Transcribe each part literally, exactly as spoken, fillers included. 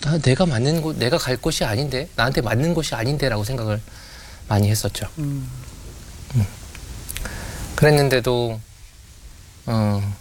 나 내가 맞는 곳, 내가 갈 곳이 아닌데, 나한테 맞는 곳이 아닌데라고 생각을 많이 했었죠. 음. 음. 그랬는데도 어,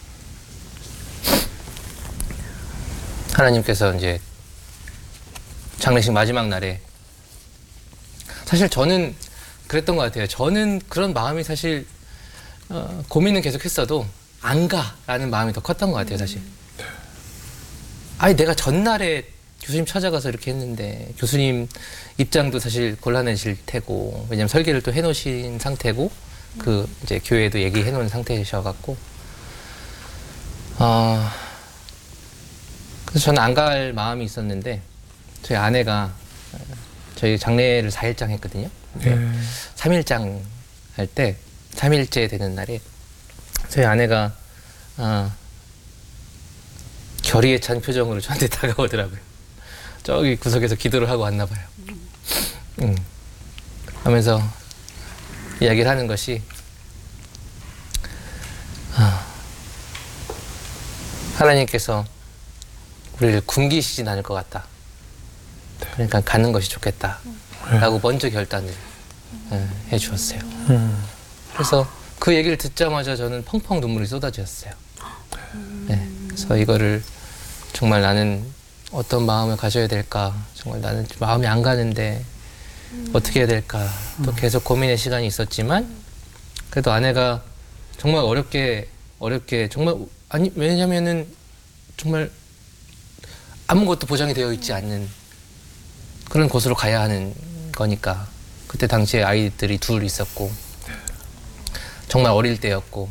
하나님께서 이제 장례식 마지막 날에 사실 저는 그랬던 것 같아요. 저는 그런 마음이 사실 어, 고민은 계속 했어도 안 가라는 마음이 더 컸던 것 같아요. 사실. 아니 내가 전날에 교수님 찾아가서 이렇게 했는데 교수님 입장도 사실 곤란해질 테고 왜냐면 설계를 또 해놓으신 상태고 그 이제 교회에도 얘기해 놓은 상태셔갖고 어, 그래서 저는 안 갈 마음이 있었는데 저희 아내가 저희 장례를 사 일장 했거든요. 네. 삼 일장 할 때 삼 일째 되는 날에 저희 아내가 어, 결의에 찬 표정으로 저한테 다가오더라고요. 저기 구석에서 기도를 하고 왔나 봐요. 음. 하면서 이야기를 하는 것이 아, 하나님께서 우리를 굶기시진 않을 것 같다. 그러니까 가는 것이 좋겠다. 라고 먼저 결단을 예, 해 주었어요. 음. 그래서 그 얘기를 듣자마자 저는 펑펑 눈물이 쏟아졌어요. 네, 그래서 이거를 정말 나는 어떤 마음을 가져야 될까? 정말 나는 마음이 안 가는데 어떻게 해야 될까? 또 계속 고민의 시간이 있었지만 그래도 아내가 정말 어렵게 어렵게 정말 아니 왜냐면은 정말 아무것도 보장이 되어 있지 않는 그런 곳으로 가야 하는 거니까 그때 당시에 아이들이 둘 있었고 정말 어릴 때였고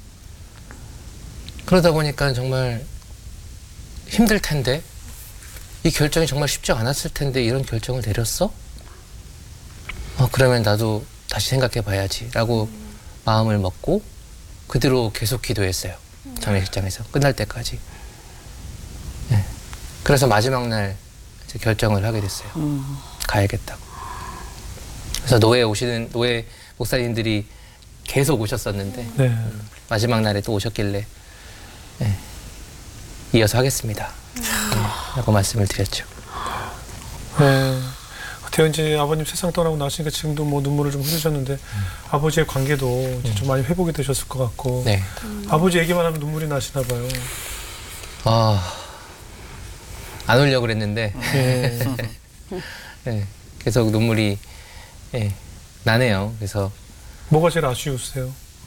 그러다 보니까 정말 힘들 텐데 이 결정이 정말 쉽지 않았을 텐데 이런 결정을 내렸어? 어, 그러면 나도 다시 생각해 봐야지 라고 마음을 먹고 그대로 계속 기도했어요. 장례식장에서 끝날 때까지. 네. 그래서 마지막 날 이제 결정을 하게 됐어요. 음. 가야겠다고. 그래서 노예 오시는 노예 목사님들이 계속 오셨었는데 네. 음, 마지막 날에 또 오셨길래 네, 이어서 하겠습니다. 네, 라고 말씀을 드렸죠. 네. 어떻게 이제 아버님 세상 떠나고 나시니까 지금도 뭐 눈물을 좀 흘리셨는데 음. 아버지의 관계도 이제 좀 많이 회복이 되셨을 것 같고 네. 음. 아버지 얘기만 하면 눈물이 나시나 봐요. 아, 안 울려고 그랬는데 네. 네, 계속 눈물이 네, 나네요. 그래서 뭐가 제일 아쉬우세요?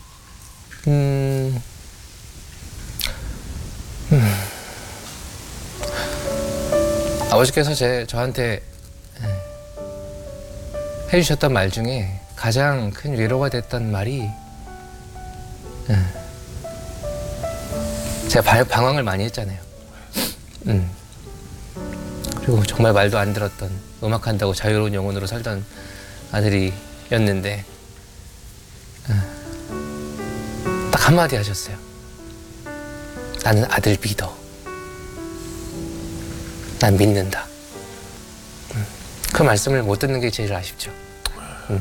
음, 음. 아버지께서 제 저한테 해주셨던 말 중에 가장 큰 위로가 됐던 말이 제가 발, 방황을 많이 했잖아요. 음. 그리고 정말 말도 안 들었던 음악한다고 자유로운 영혼으로 살던 아들이었는데 딱 한마디 하셨어요. 나는 아들 믿어. 난 믿는다. 음. 그 말씀을 못 듣는 게 제일 아쉽죠. 음.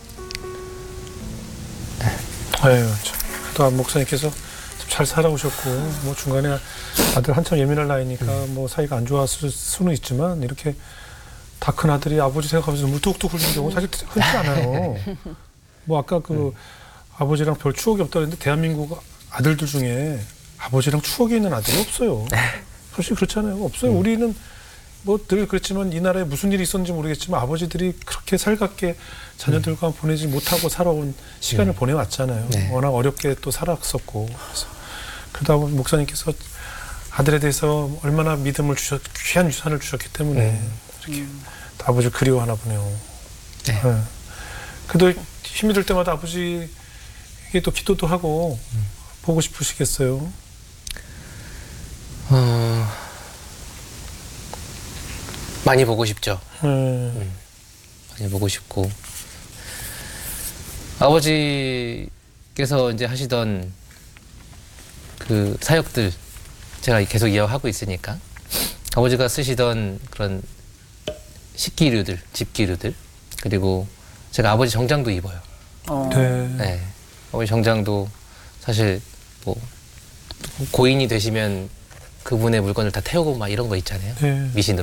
아유, 또 목사님께서 잘 살아오셨고 뭐 중간에 아들 한참 예민할 나이니까 음. 뭐 사이가 안 좋았을 수는 있지만 이렇게 다 큰 아들이 아버지 생각하면서 눈물 뚝뚝 흘리는 경우 사실 흔치 않아요. 뭐 아까 그 음. 아버지랑 별 추억이 없다 그랬는데 대한민국 아들들 중에 아버지랑 추억이 있는 아들이 없어요. 솔직히 그렇잖아요. 없어요. 음. 우리는 뭐 늘 그렇지만 이 나라에 무슨 일이 있었는지 모르겠지만 아버지들이 그렇게 살갑게 자녀들과 음. 보내지 못하고 살아온 시간을 음. 보내왔잖아요. 네. 워낙 어렵게 또 살았었고. 그래서 그러다 보면 목사님께서 아들에 대해서 얼마나 믿음을 주셨, 귀한 유산을 주셨기 때문에 음. 이렇게 음. 아버지를 그리워하나 보네요. 네. 네. 그래도 힘이 들 때마다 아버지에게 또 기도도 하고 음. 보고 싶으시겠어요? 어... 많이 보고 싶죠. 음. 음. 많이 보고 싶고 아버지께서 이제 하시던 그 사역들 제가 계속 이어하고 있으니까 아버지가 쓰시던 그런 식기류들, 집기류들 그리고 제가 아버지 정장도 입어요. 어. 네. 네. 아버지 정장도 사실 뭐 고인이 되시면 그분의 물건을 다 태우고 막 이런 거 있잖아요. 네. 미신으로.